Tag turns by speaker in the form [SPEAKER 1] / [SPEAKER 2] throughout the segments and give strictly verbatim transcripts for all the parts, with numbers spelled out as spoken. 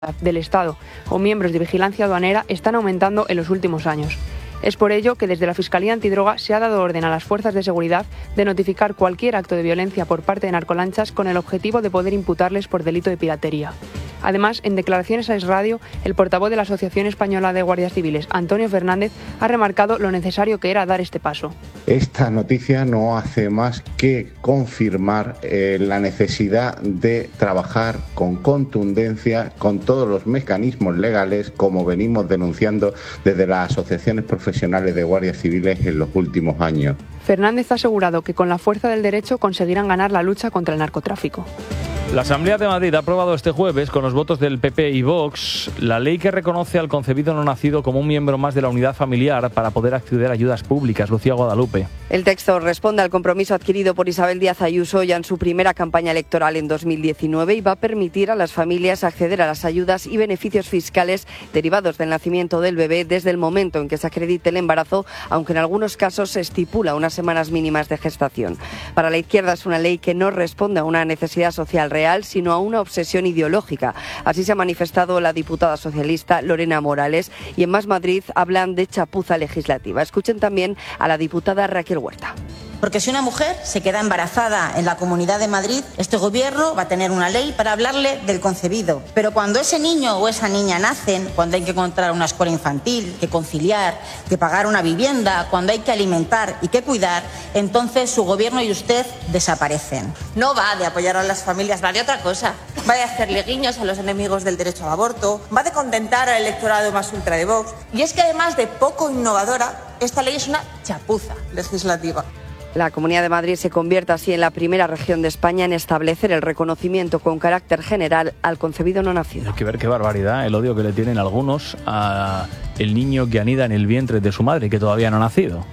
[SPEAKER 1] del Estado o miembros de vigilancia aduanera están aumentando en los últimos años. Es por ello que desde la Fiscalía Antidroga se ha dado orden a las fuerzas de seguridad de notificar cualquier acto de violencia por parte de narcolanchas con el objetivo de poder imputarles por delito de piratería. Además, en declaraciones a Es Radio, el portavoz de la Asociación Española de Guardias Civiles, Antonio Fernández, ha remarcado lo necesario que era dar este paso.
[SPEAKER 2] Esta noticia no hace más que confirmar eh, la necesidad de trabajar con contundencia con todos los mecanismos legales, como venimos denunciando desde las asociaciones profesionales de guardias civiles en los últimos años.
[SPEAKER 1] Fernández ha asegurado que con la fuerza del derecho conseguirán ganar la lucha contra el narcotráfico.
[SPEAKER 3] La Asamblea de Madrid ha aprobado este jueves, con los votos del P P y Vox, la ley que reconoce al concebido no nacido como un miembro más de la unidad familiar para poder acceder a ayudas públicas. Lucía Guadalupe.
[SPEAKER 4] El texto responde al compromiso adquirido por Isabel Díaz Ayuso ya en su primera campaña electoral en dos mil diecinueve y va a permitir a las familias acceder a las ayudas y beneficios fiscales derivados del nacimiento del bebé desde el momento en que se acredite el embarazo, aunque en algunos casos se estipula unas semanas mínimas de gestación. Para la izquierda es una ley que no responde a una necesidad social real, sino a una obsesión ideológica. Así se ha manifestado la diputada socialista Lorena Morales, y en Más Madrid hablan de chapuza legislativa. Escuchen también a la diputada Raquel Huerta.
[SPEAKER 5] Porque si una mujer se queda embarazada en la Comunidad de Madrid, este gobierno va a tener una ley para hablarle del concebido. Pero cuando ese niño o esa niña nacen, cuando hay que encontrar una escuela infantil, que conciliar, que pagar una vivienda, cuando hay que alimentar y que cuidar, entonces su gobierno y usted desaparecen. No va de apoyar a las familias, va de otra cosa. Va de hacerle guiños a los enemigos del derecho al aborto, va de contentar al electorado más ultra de Vox. Y es que además de poco innovadora, esta ley es una chapuza legislativa.
[SPEAKER 4] La Comunidad de Madrid se convierte así en la primera región de España en establecer el reconocimiento con carácter general al concebido no nacido.
[SPEAKER 3] Hay que ver qué barbaridad, el odio que le tienen algunos a el niño que anida en el vientre de su madre y que todavía no ha nacido.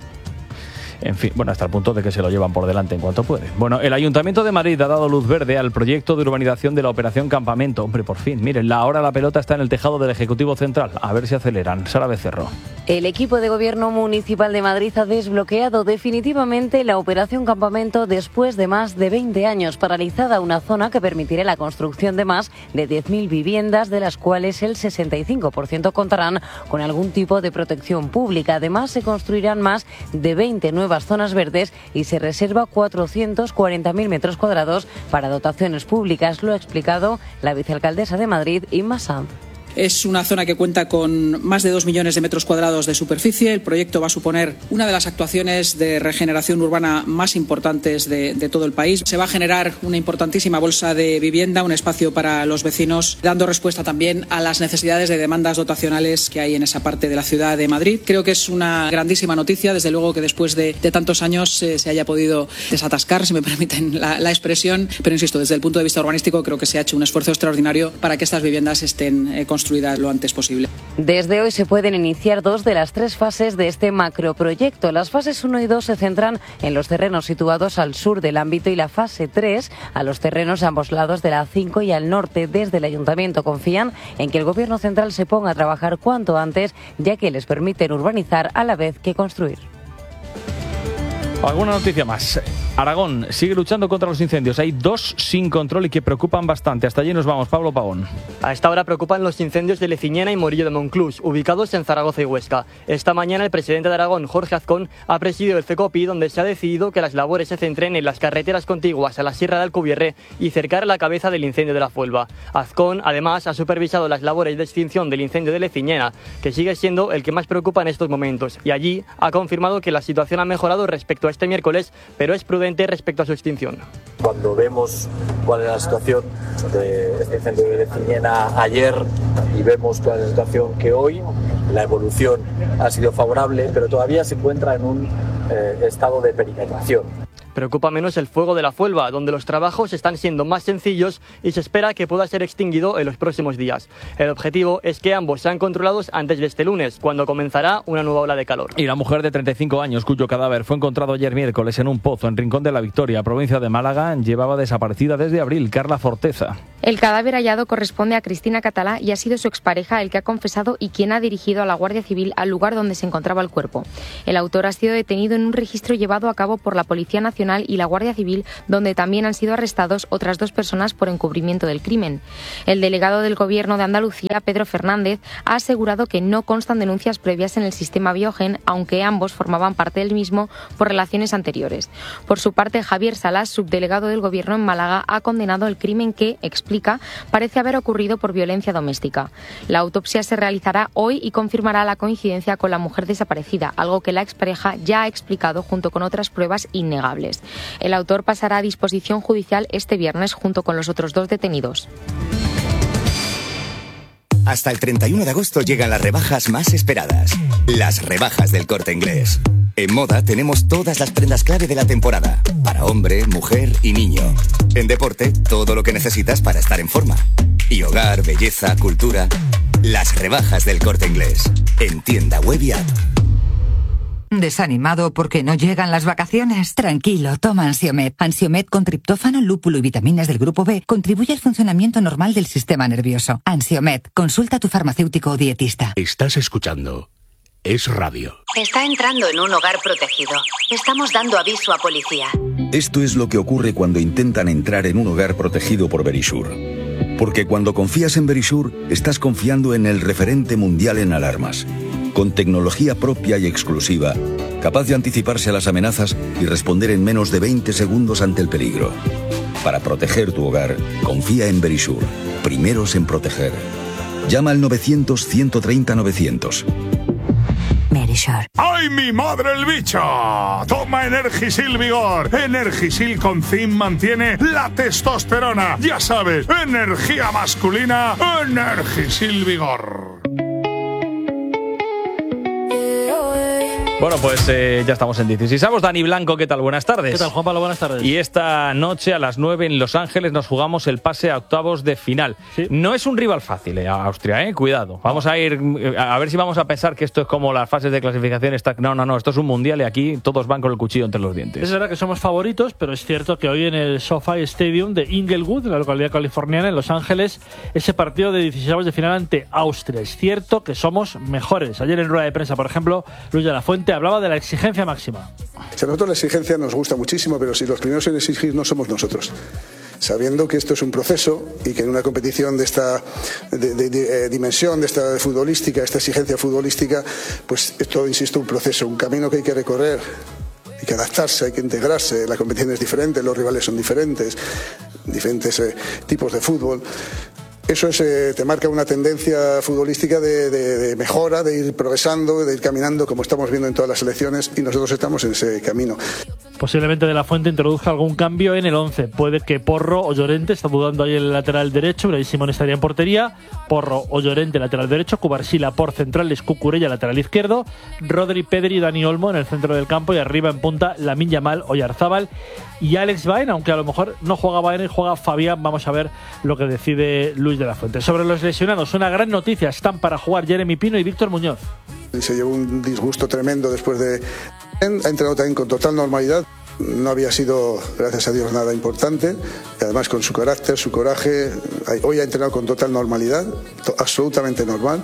[SPEAKER 3] En fin, bueno, hasta el punto de que se lo llevan por delante en cuanto pueden. Bueno, el Ayuntamiento de Madrid ha dado luz verde al proyecto de urbanización de la Operación Campamento. Hombre, por fin, miren, ahora la pelota está en el tejado del Ejecutivo Central. A ver si aceleran. Sara Becerro.
[SPEAKER 6] El equipo de gobierno municipal de Madrid ha desbloqueado definitivamente la Operación Campamento después de más de veinte años paralizada, una zona que permitirá la construcción de más de diez mil viviendas, de las cuales el sesenta y cinco por ciento contarán con algún tipo de protección pública. Además, se construirán más de veinte nuevas zonas verdes y se reserva cuatrocientos cuarenta mil metros cuadrados para dotaciones públicas. Lo ha explicado la vicealcaldesa de Madrid, Inma Sanz.
[SPEAKER 7] Es una zona que cuenta con más de dos millones de metros cuadrados de superficie. El proyecto va a suponer una de las actuaciones de regeneración urbana más importantes de, de todo el país. Se va a generar una importantísima bolsa de vivienda, un espacio para los vecinos, dando respuesta también a las necesidades de demandas dotacionales que hay en esa parte de la ciudad de Madrid. Creo que es una grandísima noticia, desde luego que después de, de tantos años eh, se haya podido desatascar, si me permiten la, la expresión, pero insisto, desde el punto de vista urbanístico creo que se ha hecho un esfuerzo extraordinario para que estas viviendas estén eh, construidas lo antes posible.
[SPEAKER 6] Desde hoy se pueden iniciar dos de las tres fases de este macroproyecto. Las fases uno y dos se centran en los terrenos situados al sur del ámbito y la fase tres a los terrenos a ambos lados de la A cinco y al norte. Desde el Ayuntamiento confían en que el Gobierno central se ponga a trabajar cuanto antes, ya que les permiten urbanizar a la vez que construir.
[SPEAKER 3] Alguna noticia más. Aragón sigue luchando contra los incendios. Hay dos sin control y que preocupan bastante. Hasta allí nos vamos. Pablo Pavón.
[SPEAKER 8] A esta hora preocupan los incendios de Leciñena y Morillo de Monclús, ubicados en Zaragoza y Huesca. Esta mañana el presidente de Aragón, Jorge Azcón, ha presidido el CECOPI, donde se ha decidido que las labores se centren en las carreteras contiguas a la Sierra de Alcubierre y cercar la cabeza del incendio de la Fuelva. Azcón, además, ha supervisado las labores de extinción del incendio de Leciñena, que sigue siendo el que más preocupa en estos momentos, y allí ha confirmado que la situación ha mejorado respecto a este miércoles, pero es prudente respecto a su extinción.
[SPEAKER 9] Cuando vemos cuál es la situación de este incendio de Leciñena ayer y vemos cuál es la situación que hoy, la evolución ha sido favorable, pero todavía se encuentra en un eh, estado de perimetración.
[SPEAKER 8] Preocupa menos el fuego de la Fuelva, donde los trabajos están siendo más sencillos y se espera que pueda ser extinguido en los próximos días. El objetivo es que ambos sean controlados antes de este lunes, cuando comenzará una nueva ola de calor.
[SPEAKER 3] Y la mujer de treinta y cinco años, cuyo cadáver fue encontrado ayer miércoles en un pozo en Rincón de la Victoria, provincia de Málaga, llevaba desaparecida desde abril. Carla Forteza.
[SPEAKER 10] El cadáver hallado corresponde a Cristina Catalá y ha sido su expareja el que ha confesado y quien ha dirigido a la Guardia Civil al lugar donde se encontraba el cuerpo. El autor ha sido detenido en un registro llevado a cabo por la Policía Nacional Nacional y la Guardia Civil, donde también han sido arrestados otras dos personas por encubrimiento del crimen. El delegado del Gobierno de Andalucía, Pedro Fernández, ha asegurado que no constan denuncias previas en el sistema Biogen, aunque ambos formaban parte del mismo por relaciones anteriores. Por su parte, Javier Salas, subdelegado del Gobierno en Málaga, ha condenado el crimen que, explica, parece haber ocurrido por violencia doméstica. La autopsia se realizará hoy y confirmará la coincidencia con la mujer desaparecida, algo que la expareja ya ha explicado junto con otras pruebas innegables. El autor pasará a disposición judicial este viernes junto con los otros dos detenidos.
[SPEAKER 11] Hasta el treinta y uno de agosto llegan las rebajas más esperadas. Las rebajas del Corte Inglés. En moda tenemos todas las prendas clave de la temporada. Para hombre, mujer y niño. En deporte, todo lo que necesitas para estar en forma. Y hogar, belleza, cultura. Las rebajas del Corte Inglés. En tienda web y app.
[SPEAKER 12] ¿Desanimado porque no llegan las vacaciones? Tranquilo, toma Ansiomed. Ansiomed con triptófano, lúpulo y vitaminas del grupo B contribuye al funcionamiento normal del sistema nervioso. Ansiomed, consulta a tu farmacéutico o dietista.
[SPEAKER 13] Estás escuchando Es Radio.
[SPEAKER 14] Está entrando en un hogar protegido. Estamos dando aviso a policía.
[SPEAKER 15] Esto es lo que ocurre cuando intentan entrar en un hogar protegido por Verisur. Porque cuando confías en Verisur, estás confiando en el referente mundial en alarmas. Con tecnología propia y exclusiva, capaz de anticiparse a las amenazas y responder en menos de veinte segundos ante el peligro. Para proteger tu hogar, confía en Verisur. Primeros en proteger. Llama al novecientos, ciento treinta, novecientos.
[SPEAKER 12] Verisur.
[SPEAKER 16] ¡Ay, mi madre el bicho! Toma Energisil Vigor. Energisil con zinc mantiene la testosterona. Ya sabes, energía masculina, Energisil Vigor.
[SPEAKER 3] Bueno, pues eh, ya estamos en dieciséis. Dani Blanco, ¿qué tal? Buenas tardes.
[SPEAKER 17] ¿Qué tal, Juan Pablo? Buenas tardes.
[SPEAKER 3] Y esta noche a las nueve en Los Ángeles nos jugamos el pase a octavos de final. ¿Sí? No es un rival fácil, eh, Austria, ¿eh? Cuidado. Vamos a ir, a ver si vamos a pensar que esto es como las fases de clasificación. Está... No, no, no, esto es un mundial y aquí todos van con el cuchillo entre los dientes.
[SPEAKER 17] Es verdad que somos favoritos, pero es cierto que hoy en el SoFi Stadium de Inglewood, en la localidad californiana, en Los Ángeles, ese partido de dieciséis de final ante Austria. Es cierto que somos mejores. Ayer en rueda de prensa, por ejemplo, Luis de la Fuente hablaba de la exigencia máxima.
[SPEAKER 18] A nosotros la exigencia nos gusta muchísimo, pero si los primeros en exigir no somos nosotros. Sabiendo que esto es un proceso y que en una competición de esta de, de, de, eh, dimensión, de esta futbolística, esta exigencia futbolística, pues es todo, insisto, un proceso, un camino que hay que recorrer. Hay que adaptarse, hay que integrarse. La competición es diferente, los rivales son diferentes, diferentes eh, tipos de fútbol. Eso es, eh, te marca una tendencia futbolística de, de, de mejora, de ir progresando, de ir caminando como estamos viendo en todas las selecciones, y nosotros estamos en ese camino.
[SPEAKER 17] Posiblemente De la Fuente introduzca algún cambio en el once. Puede que Porro o Llorente, está dudando ahí el lateral derecho, Unai Simón estaría en portería, Porro o Llorente lateral derecho, Cubarsí por centrales, Cucurella lateral izquierdo, Rodri, Pedri y Dani Olmo en el centro del campo, y arriba en punta Lamine Yamal, Oyarzábal y Alex Baena, aunque a lo mejor no juega Baena y juega Fabián. Vamos a ver lo que decide Luis de la Fuente. Sobre los lesionados, una gran noticia: están para jugar Jeremy Pino y Víctor Muñoz.
[SPEAKER 18] Se llevó un disgusto tremendo después de... Ha entrenado también con total normalidad. No había sido, gracias a Dios, nada importante. Y además, con su carácter, su coraje, hoy ha entrenado con total normalidad, absolutamente normal.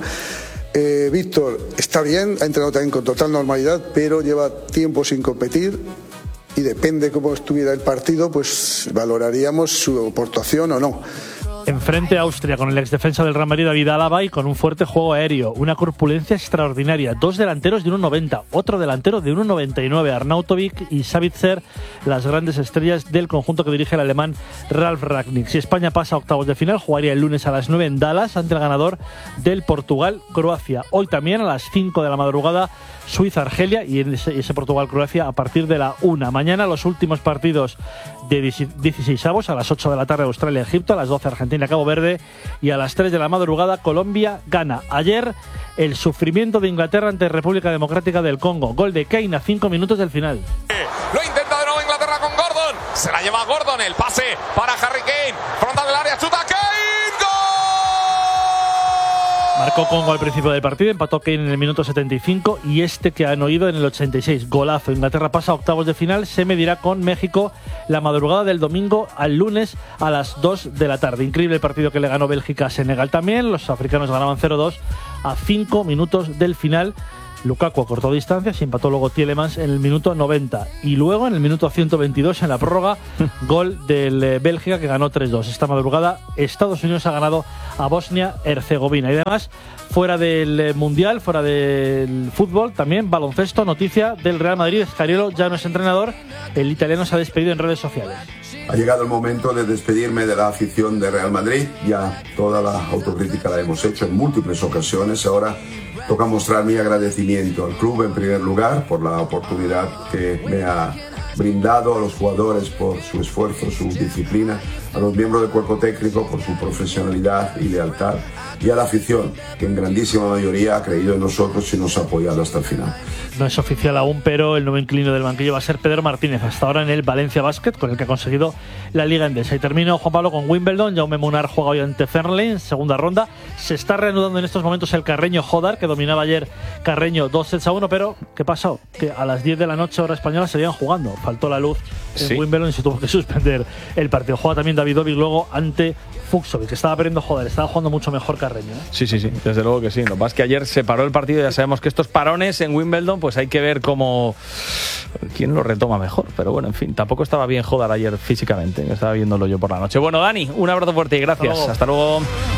[SPEAKER 18] Eh, Víctor está bien, ha entrenado también con total normalidad, pero lleva tiempo sin competir. Y depende cómo estuviera el partido, pues valoraríamos su aportación o no.
[SPEAKER 17] Enfrente a Austria con el exdefensa del Real Madrid, David Álava, y con un fuerte juego aéreo, una corpulencia extraordinaria, dos delanteros de uno noventa, otro delantero de uno noventa y nueve, Arnautovic y Savitzer, las grandes estrellas del conjunto que dirige el alemán Ralf Rangnick. Si España pasa a octavos de final, jugaría el lunes a las nueve en Dallas ante el ganador del Portugal-Croacia. Hoy también a las cinco de la madrugada, Suiza-Argelia, y ese, ese Portugal-Croacia a partir de la una. Mañana los últimos partidos de dieciseisavos, a las ocho de la tarde Australia-Egipto, a las doce Argentina-Cabo Verde, y a las tres de la madrugada Colombia-Ghana. Ayer el sufrimiento de Inglaterra ante República Democrática del Congo. Gol de Kane a cinco minutos del final.
[SPEAKER 19] Lo intenta de nuevo Inglaterra con Gordon. Se la lleva Gordon, el pase para Harry Kane. Frontal del área, chuta Kane.
[SPEAKER 17] Marcó Congo al principio del partido, empató Kane en el minuto setenta y cinco y este que han oído en el ochenta y seis. Golazo. Inglaterra pasa a octavos de final, se medirá con México la madrugada del domingo al lunes a las dos de la tarde. Increíble el partido que le ganó Bélgica a Senegal también. Los africanos ganaban cero dos a cinco minutos del final. Lukaku acortó distancias y empató luego Tielemans en el minuto noventa. Y luego en el minuto ciento veintidós, en la prórroga, gol del eh, Bélgica, que ganó tres dos. Esta madrugada Estados Unidos ha ganado a Bosnia-Herzegovina. Y además, fuera del eh, Mundial, fuera del fútbol, también baloncesto, noticia del Real Madrid. Scariolo ya no es entrenador, el italiano se ha despedido en redes sociales.
[SPEAKER 20] Ha llegado el momento de despedirme de la afición de Real Madrid. Ya toda la autocrítica la hemos hecho en múltiples ocasiones. Ahora toca mostrar mi agradecimiento al club en primer lugar por la oportunidad que me ha brindado, a los jugadores por su esfuerzo, su disciplina, a los miembros del cuerpo técnico por su profesionalidad y lealtad, y a la afición, que en grandísima mayoría ha creído en nosotros y nos ha apoyado hasta el final.
[SPEAKER 17] No es oficial aún, pero el nuevo inquilino del banquillo va a ser Pedro Martínez, hasta ahora en el Valencia Basket, con el que ha conseguido la Liga Endesa. Y termino, Juan Pablo, con Wimbledon. Jaume Munar juega hoy ante Fernley en segunda ronda. Se está reanudando en estos momentos el Carreño-Jodar, que dominaba ayer Carreño dos sets a uno, pero ¿qué pasó? Que a las diez de la noche, hora española, seguían jugando. Faltó la luz en sí. Wimbledon y se tuvo que suspender el partido. Juega también David Ovic luego ante Fucsovic, que estaba perdiendo Jodar, estaba jugando mucho mejor Carreño, ¿eh?
[SPEAKER 3] Sí, sí, sí, desde luego que sí. Lo que pasa es que ayer se paró el partido y ya sabemos que estos parones en Wimbledon, pues hay que ver cómo quién lo retoma mejor. Pero bueno, en fin, tampoco estaba bien Jodar ayer físicamente, estaba viéndolo yo por la noche. Bueno, Dani, un abrazo fuerte y gracias. Hasta luego. Hasta luego.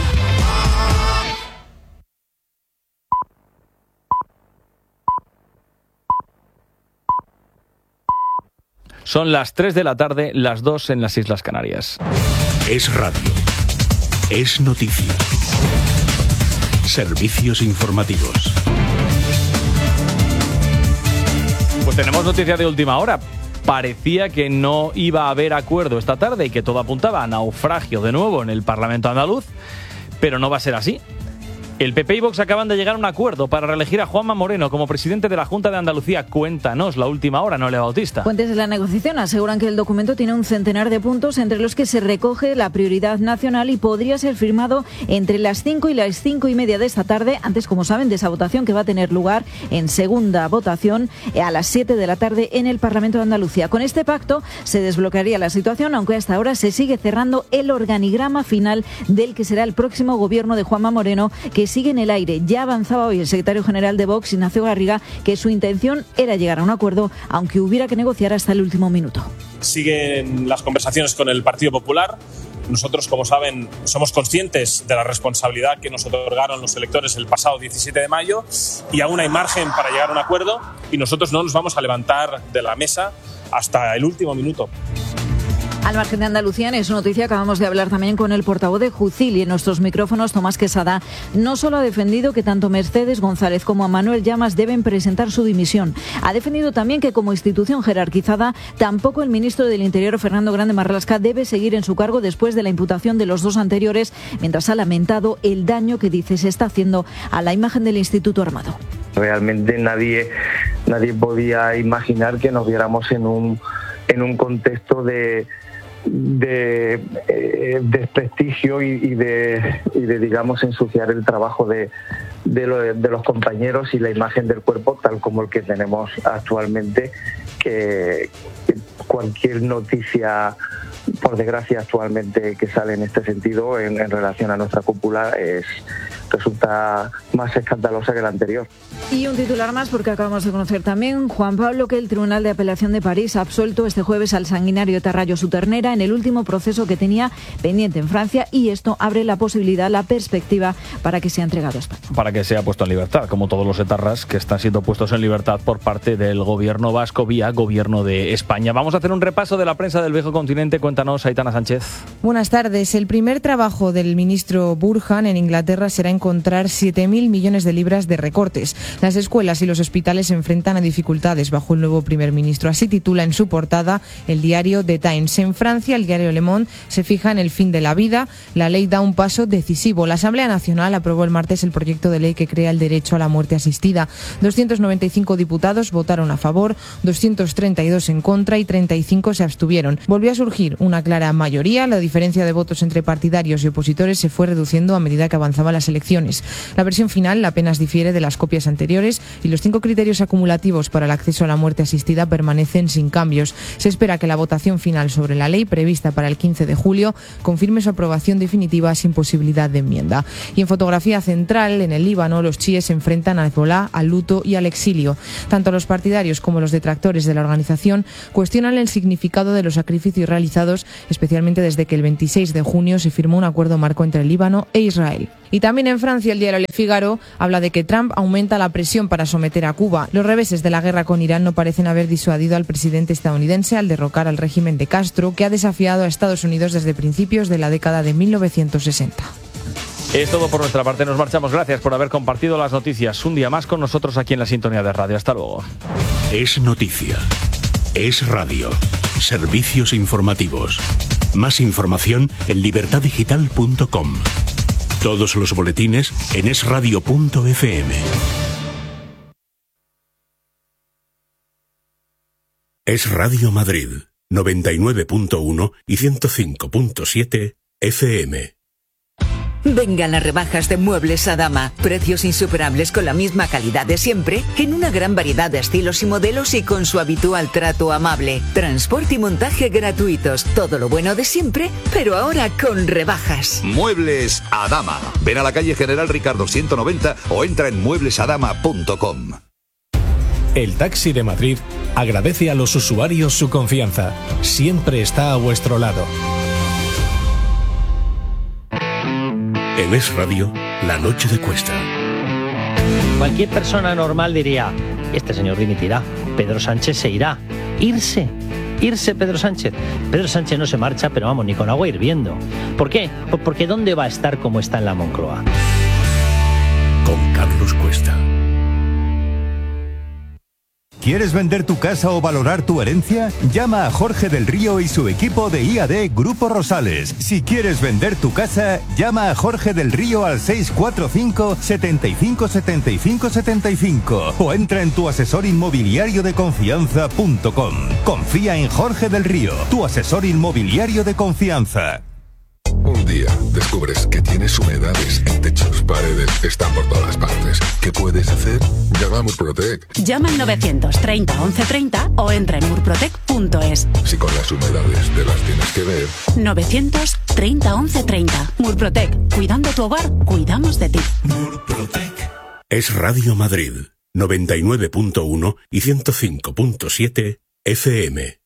[SPEAKER 3] Son las tres de la tarde, las dos en las Islas Canarias.
[SPEAKER 13] Es radio. Es noticia. Servicios informativos.
[SPEAKER 3] Pues tenemos noticias de última hora. Parecía que no iba a haber acuerdo esta tarde y que todo apuntaba a naufragio de nuevo en el Parlamento andaluz, pero no va a ser así. El P P y Vox acaban de llegar a un acuerdo para reelegir a Juanma Moreno como presidente de la Junta de Andalucía. Cuéntanos la última hora, Noelia Bautista.
[SPEAKER 21] Fuentes de la negociación aseguran que el documento tiene un centenar de puntos entre los que se recoge la prioridad nacional y podría ser firmado entre las cinco y las cinco y media de esta tarde, antes, como saben, de esa votación que va a tener lugar en segunda votación a las siete de la tarde en el Parlamento de Andalucía. Con este pacto se desbloquearía la situación, aunque hasta ahora se sigue cerrando el organigrama final del que será el próximo gobierno de Juanma Moreno, que sigue en el aire. Ya avanzaba hoy el secretario general de Vox, Ignacio Garriga, que su intención era llegar a un acuerdo, aunque hubiera que negociar hasta el último minuto.
[SPEAKER 22] Siguen las conversaciones con el Partido Popular. Nosotros, como saben, somos conscientes de la responsabilidad que nos otorgaron los electores el pasado diecisiete de mayo y aún hay margen para llegar a un acuerdo y nosotros no nos vamos a levantar de la mesa hasta el último minuto.
[SPEAKER 21] Al margen de Andalucía, en su noticia acabamos de hablar también con el portavoz de Jucil y en nuestros micrófonos, Tomás Quesada, no solo ha defendido que tanto Mercedes González como a Manuel Llamas deben presentar su dimisión, ha defendido también que como institución jerarquizada, tampoco el ministro del Interior, Fernando Grande Marlaska, debe seguir en su cargo después de la imputación de los dos anteriores, mientras ha lamentado el daño que dice se está haciendo a la imagen del Instituto Armado.
[SPEAKER 23] Realmente nadie, nadie podía imaginar que nos viéramos en un, en un contexto de... de eh, desprestigio y, y, de, y de, digamos, ensuciar el trabajo de, de, lo, de los compañeros y la imagen del cuerpo tal como el que tenemos actualmente, que, que cualquier noticia, por desgracia actualmente, que sale en este sentido en, en relación a nuestra cúpula es resulta más escandalosa que la anterior.
[SPEAKER 21] Y un titular más, porque acabamos de conocer también, Juan Pablo, que el Tribunal de Apelación de París ha absuelto este jueves al sanguinario etarrayo Su Ternera en el último proceso que tenía pendiente en Francia, y esto abre la posibilidad, la perspectiva para que sea entregado a España.
[SPEAKER 3] Para que sea puesto en libertad, como todos los etarras que están siendo puestos en libertad por parte del gobierno vasco vía gobierno de España. Vamos a hacer un repaso de la prensa del viejo continente. Cuéntanos, Aitana Sánchez.
[SPEAKER 24] Buenas tardes. El primer trabajo del ministro Burhan en Inglaterra será encontrar siete mil millones de libras de recortes. Las escuelas y los hospitales se enfrentan a dificultades bajo el nuevo primer ministro. Así titula en su portada el diario The Times. En Francia, el diario Le Monde se fija en el fin de la vida. La ley da un paso decisivo. La Asamblea Nacional aprobó el martes el proyecto de ley que crea el derecho a la muerte asistida. doscientos noventa y cinco diputados votaron a favor, doscientos treinta y dos en contra y treinta y cinco se abstuvieron. Volvió a surgir una clara mayoría. La diferencia de votos entre partidarios y opositores se fue reduciendo a medida que avanzaban las elecciones restricciones. La versión final apenas difiere de las copias anteriores y los cinco criterios acumulativos para el acceso a la muerte asistida permanecen sin cambios. Se espera que la votación final sobre la ley, prevista para el quince de julio, confirme su aprobación definitiva sin posibilidad de enmienda. Y en fotografía central, en el Líbano, los chiíes se enfrentan a Hezbolá, al luto y al exilio. Tanto los partidarios como los detractores de la organización cuestionan el significado de los sacrificios realizados, especialmente desde que el veintiséis de junio se firmó un acuerdo marco entre el Líbano e Israel. Y también en Francia, el diario Le Figaro habla de que Trump aumenta la presión para someter a Cuba. Los reveses de la guerra con Irán no parecen haber disuadido al presidente estadounidense al derrocar al régimen de Castro, que ha desafiado a Estados Unidos desde principios de la década de mil novecientos sesenta.
[SPEAKER 3] Es todo por nuestra parte, nos marchamos. Gracias por haber compartido las noticias un día más con nosotros aquí en la sintonía de radio. Hasta luego.
[SPEAKER 13] Es noticia. Es radio. Servicios informativos. Más información en libertad digital punto com. Todos los boletines en es radio punto efe eme. Es Radio Madrid, noventa y nueve punto uno y ciento cinco punto siete efe eme.
[SPEAKER 1] Vengan las rebajas de Muebles Adama. Precios insuperables con la misma calidad de siempre, en una gran variedad de estilos y modelos y con su habitual trato amable. Transporte y montaje gratuitos. Todo lo bueno de siempre, pero ahora con rebajas.
[SPEAKER 2] Muebles Adama. Ven a la calle General Ricardo ciento noventa o entra en muebles adama punto com.
[SPEAKER 4] El Taxi de Madrid agradece a los usuarios su confianza. Siempre está a vuestro lado.
[SPEAKER 13] En Es Radio, la noche de Cuesta.
[SPEAKER 5] Cualquier persona normal diría, este señor dimitirá, Pedro Sánchez se irá. Irse, irse Pedro Sánchez. Pedro Sánchez no se marcha, pero vamos, ni con agua hirviendo. ¿Por qué? Pues porque ¿dónde va a estar como está en la Moncloa?
[SPEAKER 13] Con Carlos Cuesta.
[SPEAKER 25] ¿Quieres vender tu casa o valorar tu herencia? Llama a Jorge del Río y su equipo de I A D Grupo Rosales. Si quieres vender tu casa, llama a Jorge del Río al seis cuatro cinco, setenta y cinco, setenta y cinco, setenta y cinco o entra en tu asesor inmobiliario de confianza punto com. Confía en Jorge del Río, tu asesor inmobiliario de confianza.
[SPEAKER 26] Un día descubres que tienes humedades en techos, paredes, están por todas partes. ¿Qué puedes hacer? Llama a Murprotec.
[SPEAKER 27] Llama al novecientos treinta once treinta o entra en murprotec punto es.
[SPEAKER 26] Si con las humedades te las tienes que ver.
[SPEAKER 27] novecientos treinta once treinta. Murprotec. Cuidando tu hogar, cuidamos de ti.
[SPEAKER 13] Murprotec. Es Radio Madrid, noventa y nueve punto uno y ciento cinco punto siete efe eme.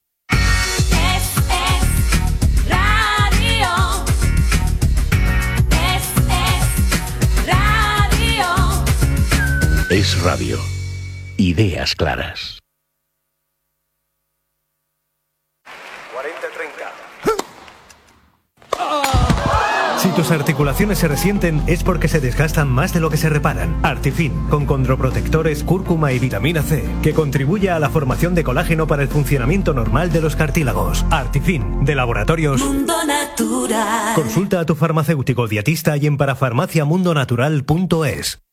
[SPEAKER 13] Es Radio. Ideas claras.
[SPEAKER 28] cuarenta treinta. Si tus articulaciones se resienten es porque se desgastan más de lo que se reparan. Artifin, con condroprotectores, cúrcuma y vitamina C, que contribuye a la formación de colágeno para el funcionamiento normal de los cartílagos. Artifin, de Laboratorios
[SPEAKER 29] Mundo Natural.
[SPEAKER 28] Consulta a tu farmacéutico dietista y en parafarmaciamundonatural punto es.